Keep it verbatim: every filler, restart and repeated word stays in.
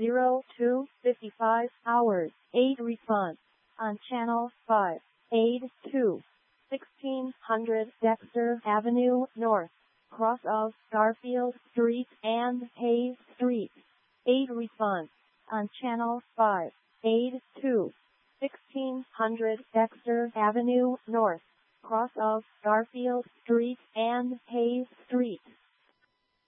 zero two fifty-five hours. eight response. On channel five. Aid two. sixteen hundred Dexter Avenue North. Cross of Garfield Street and Hayes Street. eight response. On channel five. Aid two. sixteen hundred Dexter Avenue North. Cross of Garfield Street and Hayes Street.